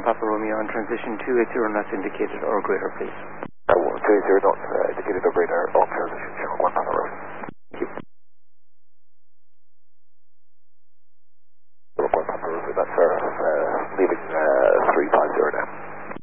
Papa Romeo on transition 280 knots indicated or greater, please. 280 knots indicated or greater on transition channel 1 Papa Romeo.